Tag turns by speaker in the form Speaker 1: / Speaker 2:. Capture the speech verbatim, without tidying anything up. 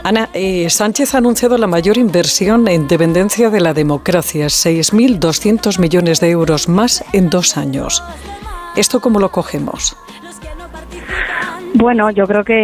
Speaker 1: Ana, eh, Sánchez ha anunciado la mayor inversión en dependencia de la democracia, seis mil doscientos millones de euros más en dos años. ¿Esto cómo lo cogemos?
Speaker 2: Bueno, yo creo que